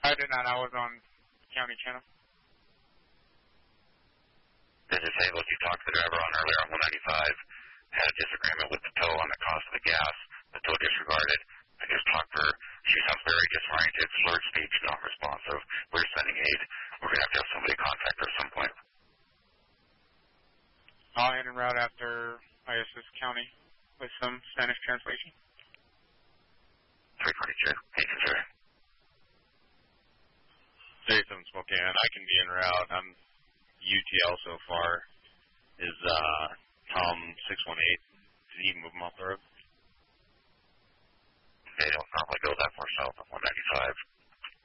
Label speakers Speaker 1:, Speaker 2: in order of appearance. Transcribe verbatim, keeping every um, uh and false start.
Speaker 1: I did not. I was on county channel.
Speaker 2: This is Halos. You talked to the driver on earlier on one ninety-five. Had a disagreement with the tow on the cost of the gas. The tow disregarded. I just talked to her. She sounds very disoriented, slurred speech, non-responsive. We're sending aid. We're going to have to have somebody contact her at some point.
Speaker 1: I'll head en route after I S S County with some Spanish translation.
Speaker 2: three forty-two. Agent sir.
Speaker 3: Jason Spokane. I can be en route. I'm U T L so far. Is uh, Tom six one eight. Did he move him off the road?
Speaker 2: They don't normally go that far south on one ninety-five.